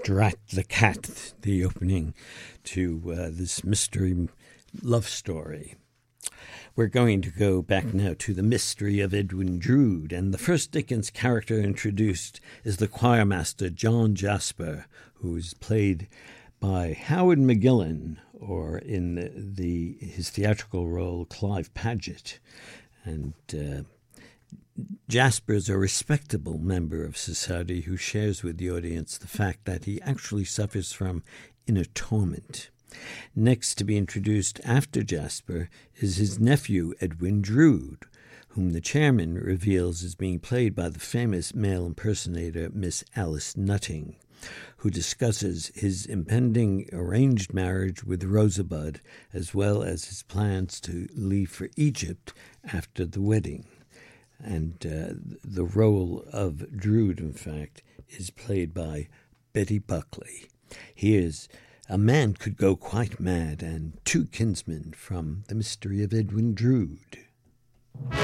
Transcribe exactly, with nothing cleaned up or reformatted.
Drat the Cat, the opening to uh, this mystery love story. We're going to go back now to The Mystery of Edwin Drood, and the first Dickens character introduced is the choirmaster John Jasper, who's played by Howard McGillin, or in the, the his theatrical role, Clive Paget. And uh, Jasper is a respectable member of society who shares with the audience the fact that he actually suffers from inner torment. Next to be introduced after Jasper is his nephew, Edwin Drood, whom the chairman reveals is being played by the famous male impersonator Miss Alice Nutting, who discusses his impending arranged marriage with Rosebud, as well as his plans to leave for Egypt after the wedding. And uh, the role of Drood, in fact, is played by Betty Buckley. Here's A Man Could Go Quite Mad and Two Kinsmen from The Mystery of Edwin Drood.